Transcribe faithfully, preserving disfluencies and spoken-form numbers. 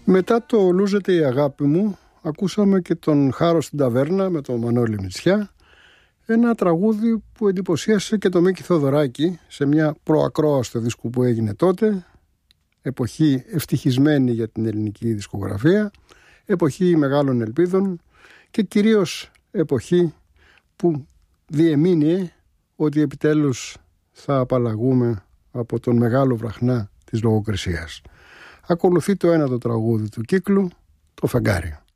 Μετά το «Λούζεται η αγάπη μου» ακούσαμε και τον «Χάρο στην ταβέρνα» με τον Μανώλη Μητσιά, ένα τραγούδι που εντυπωσίασε και το Μίκη Θοδωράκη σε μια προακρόαστο δίσκο που έγινε τότε, εποχή ευτυχισμένη για την ελληνική δισκογραφία, εποχή μεγάλων ελπίδων και κυρίως εποχή που διεμήνυε ότι επιτέλους θα απαλλαγούμε από τον μεγάλο βραχνά της λογοκρισίας. Ακολουθεί το ένατο τραγούδι του κύκλου, το «Φεγγάρι».